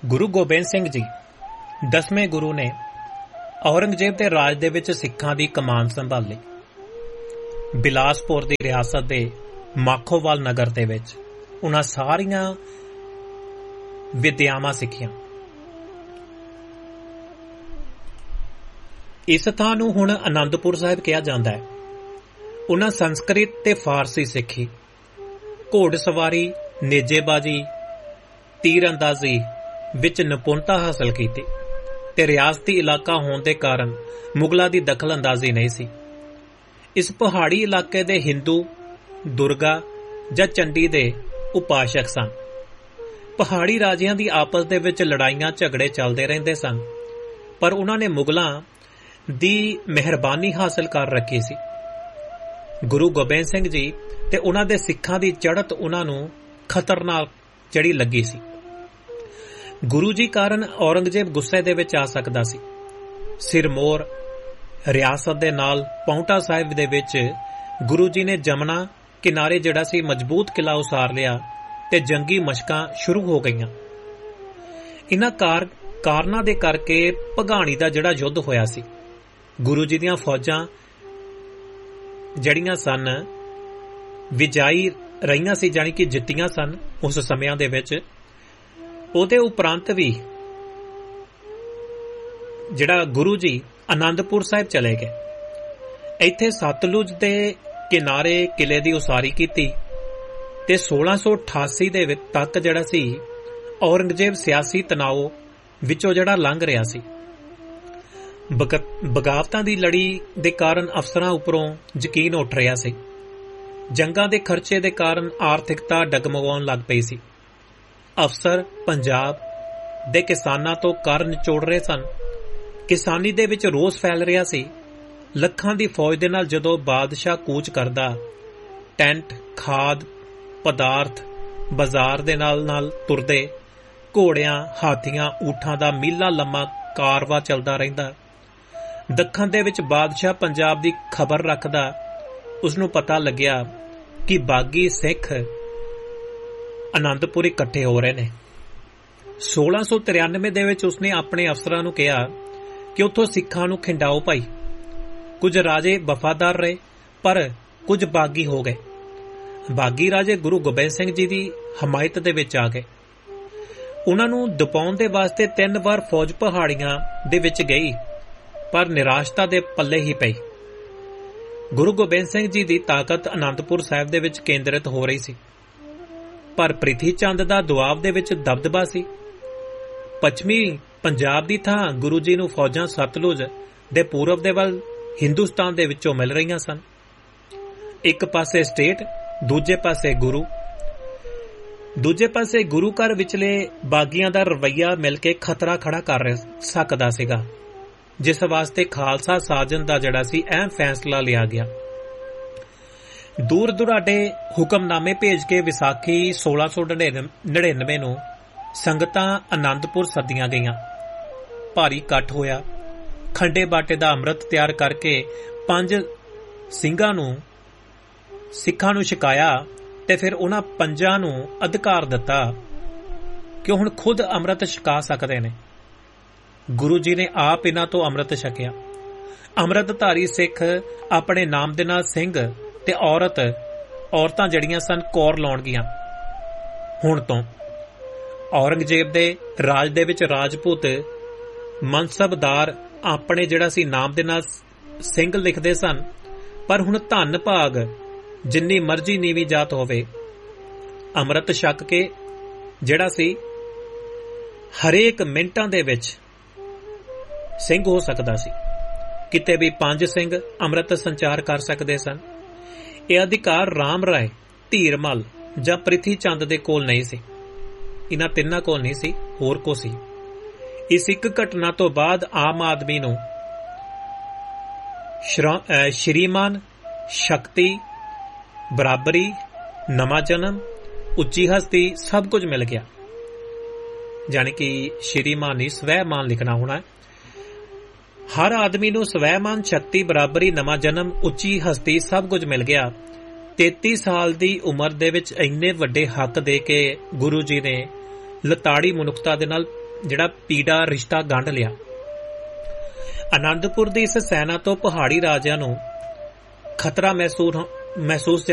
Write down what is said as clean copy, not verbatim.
ਗੁਰੂ ਗੋਬਿੰਦ ਸਿੰਘ ਜੀ 10ਵੇਂ ਗੁਰੂ ਨੇ ਔਰੰਗਜ਼ੇਬ ਦੇ ਰਾਜ ਦੇ ਵਿੱਚ ਸਿੱਖਾਂ ਦੀ ਕਮਾਨ ਸੰਭਾਲੀ। ਬਿਲਾਸਪੁਰ ਦੀ ਰਿਆਸਤ ਦੇ ਮਾਖੋਵਾਲ ਨਗਰ ਦੇ ਵਿੱਚ ਉਹਨਾਂ ਸਾਰੀਆਂ ਵਿਦਿਆਵਾਂ ਸਿੱਖੀਆਂ। ਇਸ ਥਾਂ ਨੂੰ ਹੁਣ ਆਨੰਦਪੁਰ ਸਾਹਿਬ ਕਿਹਾ ਜਾਂਦਾ ਹੈ। ਉਹਨਾਂ ਸੰਸਕ੍ਰਿਤ ਤੇ ਫਾਰਸੀ ਸਿੱਖੀ, ਘੋੜਸਵਾਰੀ, ਨੇਜੇਬਾਜ਼ੀ, ਤੀਰਅੰਦਾਜ਼ੀ ਵਿੱਚ ਨਿਪੁੰਨਤਾ ਹਾਸਲ ਕੀਤੀ ਤੇ ਰਿਆਸਤੀ ਇਲਾਕਾ ਹੋਣ ਦੇ ਕਾਰਨ ਮੁਗਲਾਂ ਦੀ ਦਖਲ ਅੰਦਾਜ਼ੀ ਨਹੀਂ ਸੀ। ਇਸ ਪਹਾੜੀ ਇਲਾਕੇ ਦੇ ਹਿੰਦੂ ਦੁਰਗਾ ਜਾਂ ਚੰਡੀ ਦੇ ਉਪਾਸ਼ਕ ਸਨ। ਪਹਾੜੀ ਰਾਜਿਆਂ ਦੀ ਆਪਸ ਦੇ ਵਿੱਚ ਲੜਾਈਆਂ ਝਗੜੇ ਚੱਲਦੇ ਰਹਿੰਦੇ ਸਨ, ਪਰ ਉਹਨਾਂ ਨੇ ਮੁਗਲਾਂ ਦੀ ਮਿਹਰਬਾਨੀ ਹਾਸਲ ਕਰ ਰੱਖੀ ਸੀ। ਗੁਰੂ ਗੋਬਿੰਦ ਸਿੰਘ ਜੀ ਤੇ ਉਹਨਾਂ ਦੇ ਸਿੱਖਾਂ ਦੀ ਚੜ੍ਹਤ ਉਹਨਾਂ ਨੂੰ ਖਤਰਨਾਕ ਜਿਹੜੀ ਲੱਗੀ ਸੀ। ਗੁਰੂ ਜੀ ਕਾਰਨ ਔਰੰਗਜ਼ੇਬ ਗੁੱਸੇ ਦੇ ਵਿੱਚ ਆ ਸਕਦਾ ਸੀ। ਸਿਰਮੌਰ ਰਿਆਸਤ ਦੇ ਨਾਲ ਪਾਉਂਟਾ ਸਾਹਿਬ ਦੇ ਵਿੱਚ ਗੁਰੂ ਜੀ ਨੇ ਜਮਨਾ ਕਿਨਾਰੇ ਜਿਹੜਾ ਸੀ ਮਜ਼ਬੂਤ ਕਿਲਾ ਉਸਾਰ ਲਿਆ ਤੇ ਜੰਗੀ ਮਸ਼ਕਾਂ ਸ਼ੁਰੂ ਹੋ ਗਈਆਂ। ਇਹਨਾਂ ਕਾਰਨਾਂ ਦੇ ਕਰਕੇ ਭਗਾਣੀ ਦਾ ਜਿਹੜਾ ਯੁੱਧ ਹੋਇਆ ਸੀ, ਗੁਰੂ ਜੀ ਦੀਆਂ ਫੌਜਾਂ ਜਿਹੜੀਆਂ ਸਨ ਵਿਜਾਈ ਰਹੀਆਂ ਸੀ, ਜਾਣੀ ਕਿ ਜਿੱਤੀਆਂ ਸਨ ਉਸ ਸਮਿਆਂ ਦੇ ਵਿੱਚ। ਉਹਦੇ ਉਪਰੰਤ ਵੀ ਜਿਹੜਾ ਗੁਰੂ ਜੀ ਆਨੰਦਪੁਰ ਸਾਹਿਬ ਚਲੇ ਗਏ। ਇੱਥੇ ਸਤਲੁਜ ਦੇ ਕਿਨਾਰੇ ਕਿਲੇ ਦੀ ਉਸਾਰੀ ਕੀਤੀ ਤੇ 1688 ਦੇ ਵਿੱਚ ਤੱਕ ਜਿਹੜਾ ਸੀ ਔਰੰਗਜ਼ੇਬ ਸਿਆਸੀ ਤਣਾਅ ਵਿੱਚੋਂ ਜਿਹੜਾ ਲੰਘ ਰਿਹਾ ਸੀ। ਬਗਾਵਤਾਂ ਦੀ ਲੜੀ ਦੇ ਕਾਰਨ ਅਫਸਰਾਂ ਉੱਪਰੋਂ ਯਕੀਨ ਉੱਠ ਰਿਹਾ ਸੀ। ਜੰਗਾਂ ਦੇ ਖਰਚੇ ਦੇ ਕਾਰਨ ਆਰਥਿਕਤਾ ਡਗਮਗਾਉਣ ਲੱਗ ਪਈ ਸੀ। ਅਫਸਰ ਪੰਜਾਬ ਦੇ ਕਿਸਾਨਾਂ ਤੋਂ ਕਰ ਨਿਚੋੜ ਰਹੇ ਸਨ। ਕਿਸਾਨੀ ਦੇ ਵਿੱਚ ਰੋਸ ਫੈਲ ਰਿਹਾ ਸੀ। ਲੱਖਾਂ ਦੀ ਫੌਜ ਦੇ ਨਾਲ ਜਦੋਂ ਬਾਦਸ਼ਾਹ ਕੂਚ ਕਰਦਾ, ਟੈਂਟ, ਖਾਦ, ਪਦਾਰਥ ਬਾਜ਼ਾਰ ਦੇ ਨਾਲ ਤੁਰਦੇ, ਘੋੜਿਆਂ, ਹਾਥੀਆਂ, ਊਠਾਂ ਦਾ ਮੀਲਾਂ ਲੰਮਾ ਕਾਰਵਾ ਚੱਲਦਾ ਰਹਿੰਦਾ। ਦੱਖਣ ਦੇ ਵਿੱਚ ਬਾਦਸ਼ਾਹ ਪੰਜਾਬ ਦੀ ਖਬਰ ਰੱਖਦਾ। ਉਸ ਨੂੰ ਪਤਾ ਲੱਗਿਆ ਕਿ ਬਾਗੀ ਸਿੱਖ ਆਨੰਦਪੁਰ ਇਕੱਠੇ ਹੋ ਰਹੇ ਨੇ। 1693 ਦੇ ਵਿੱਚ ਉਸਨੇ ਆਪਣੇ ਅਫਸਰਾਂ ਨੂੰ ਕਿਹਾ ਕਿ ਉੱਥੋਂ ਸਿੱਖਾਂ ਨੂੰ ਖਿੰਡਾਓ ਭਾਈ। ਕੁਝ ਰਾਜੇ ਵਫਾਦਾਰ ਰਹੇ, ਪਰ ਕੁਝ ਬਾਗੀ ਹੋ ਗਏ। ਬਾਗੀ ਰਾਜੇ ਗੁਰੂ ਗੋਬਿੰਦ ਸਿੰਘ ਜੀ ਦੀ ਹਮਾਇਤ ਦੇ ਵਿੱਚ ਆ ਗਏ। ਉਹਨਾਂ ਨੂੰ ਦਬਾਉਣ ਦੇ ਵਾਸਤੇ 3 ਵਾਰ ਫੌਜ ਪਹਾੜੀਆਂ ਦੇ ਵਿੱਚ ਗਈ, ਪਰ ਨਿਰਾਸ਼ਤਾ ਦੇ ਪੱਲੇ ਹੀ ਪਈ। ਗੁਰੂ ਗੋਬਿੰਦ ਸਿੰਘ ਜੀ ਦੀ ਤਾਕਤ ਆਨੰਦਪੁਰ ਸਾਹਿਬ ਦੇ ਵਿੱਚ ਕੇਂਦਰਿਤ ਹੋ ਰਹੀ ਸੀ, ਪਰ ਪ੍ਰਿਥੀ ਚੰਦ ਦਾ ਦੁਆਬ ਦੇ ਵਿੱਚ ਦਬਦਬਾ ਸੀ। ਪੱਛਮੀ ਪੰਜਾਬ ਦੀ ਥਾਂ ਗੁਰੂ ਜੀ ਨੂੰ ਫੌਜਾਂ ਸਤਲੁਜ ਦੇ ਪੂਰਬ ਦੇ ਵੱਲ ਹਿੰਦੁਸਤਾਨ ਦੇ ਵਿੱਚੋਂ ਮਿਲ ਰਹੀਆਂ ਸਨ। ਇੱਕ ਪਾਸੇ ਸਟੇਟ, ਦੂਜੇ ਪਾਸੇ ਗੁਰੂ। ਦੂਜੇ ਪਾਸੇ ਗੁਰੂ ਘਰ ਵਿਚਲੇ ਬਾਗੀਆਂ ਦਾ ਰਵੱਈਆ ਮਿਲ ਕੇ ਖਤਰਾ ਖੜਾ ਕਰ ਸਕਦਾ ਸੀਗਾ, ਜਿਸ ਵਾਸਤੇ ਖਾਲਸਾ ਸਾਜਨ ਦਾ ਜਿਹੜਾ ਸੀ ਅਹਿਮ ਫੈਸਲਾ ਲਿਆ ਗਿਆ। ਦੂਰ ਦੁਰਾਡੇ ਹੁਕਮਨਾਮੇ ਭੇਜ ਕੇ ਵਿਸਾਖੀ 1699 ਨੂੰ ਸੰਗਤਾਂ ਆਨੰਦਪੁਰ ਸੱਦੀਆਂ ਗਈਆਂ। ਭਾਰੀ ਇਕੱਠ ਹੋਇਆ। ਖੰਡੇ ਬਾਟੇ ਦਾ ਅੰਮ੍ਰਿਤ ਤਿਆਰ ਕਰਕੇ 5 ਸਿੰਘਾਂ ਨੂੰ ਸਿੱਖਾਂ ਨੂੰ ਛਕਾਇਆ ਤੇ ਫਿਰ ਉਹਨਾਂ 5 ਨੂੰ ਅਧਿਕਾਰ ਦਿੱਤਾ ਕਿ ਹੁਣ ਖੁਦ ਅੰਮ੍ਰਿਤ ਛਕਾ ਸਕਦੇ ਨੇ। ਗੁਰੂ ਜੀ ਨੇ ਆਪ ਇਹਨਾਂ ਤੋਂ ਅੰਮ੍ਰਿਤ ਛਕਿਆ। ਅੰਮ੍ਰਿਤਧਾਰੀ ਸਿੱਖ ਆਪਣੇ ਨਾਮ ਦੇ ਨਾਲ ਸਿੰਘ ਤੇ ਔਰਤਾਂ ਜਿਹੜੀਆਂ ਸਨ ਕੌਰ ਲਾਉਣਗੀਆਂ। ਹੁਣ ਤੋਂ ਔਰੰਗਜ਼ੇਬ ਦੇ ਰਾਜ ਦੇ ਵਿੱਚ ਰਾਜਪੂਤ ਮਨਸਬਦਾਰ ਆਪਣੇ ਜਿਹੜਾ ਸੀ ਨਾਮ ਦੇ ਨਾਲ ਸਿੰਘ ਲਿਖਦੇ ਸਨ, ਪਰ ਹੁਣ ਧੰਨ ਭਾਗ ਜਿੰਨੀ ਮਰਜ਼ੀ ਨੀਵੀਂ ਜਾਤ ਹੋਵੇ, ਅੰਮ੍ਰਿਤ ਛਕ ਕੇ ਜਿਹੜਾ ਸੀ ਹਰੇਕ ਮਿੰਟਾਂ ਦੇ ਵਿੱਚ ਸਿੰਘ ਹੋ ਸਕਦਾ ਸੀ। ਕਿਤੇ ਵੀ 5 ਸਿੰਘ ਅੰਮ੍ਰਿਤ ਸੰਚਾਰ ਕਰ ਸਕਦੇ ਸਨ। ਇਹ ਅਧਿਕਾਰ ਰਾਮ ਰਾਏ, ਧੀਰਮਲ ਜਾਂ ਪ੍ਰਿਥੀ ਚੰਦ ਦੇ ਕੋਲ ਨਹੀਂ ਸੀ। ਇਹਨਾਂ ਤਿੰਨਾਂ ਕੋਲ ਨਹੀਂ ਸੀ, ਹੋਰ ਕੋ ਸੀ। ਇਸ ਇੱਕ ਘਟਨਾ ਤੋਂ ਬਾਅਦ ਆਮ ਆਦਮੀ ਨੂੰ ਸ਼੍ਰੀਮਾਨ, ਸ਼ਕਤੀ, ਬਰਾਬਰੀ, ਨਵਾਂ ਜਨਮ, ਉੱਚੀ ਹਸਤੀ ਸਭ ਕੁਝ ਮਿਲ ਗਿਆ। ਜਾਣੀ ਕਿ ਸ਼੍ਰੀਮਾਨ ਨਹੀਂ, ਸਵੈਮਾਨ ਲਿਖਣਾ ਹੋਣਾ। ਹਰ ਆਦਮੀ ਨੂੰ ਸਵੈਮਾਨ, ਸ਼ਕਤੀ, ਬਰਾਬਰੀ, ਨਵਾਂ ਜਨਮ, ਉੱਚੀ ਹਸਤੀ ਸਭ ਕੁਝ ਮਿਲ ਗਿਆ। 33 ਸਾਲ ਦੀ ਉਮਰ ਦੇ ਵਿੱਚ ਇੰਨੇ ਵੱਡੇ ਹੱਕ ਦੇ ਕੇ ਗੁਰੂ ਜੀ ਨੇ ਲਤਾੜੀ ਮਨੁੱਖਤਾ ਦੇ ਨਾਲ ਜਿਹੜਾ ਪੀੜਾ ਰਿਸ਼ਤਾ ਗੰਢ ਲਿਆ। ਆਨੰਦਪੁਰ ਦੀ ਇਸ ਸੈਨਾ ਤੋਂ ਪਹਾੜੀ ਰਾਜਿਆਂ ਨੂੰ ਖਤਰਾ ਮਹਿਸੂਸ